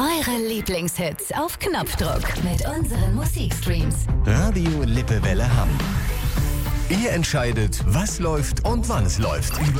Eure Lieblingshits auf Knopfdruck mit unseren Musikstreams. Radio Lippewelle Hamm. Ihr entscheidet, was läuft und wann es läuft.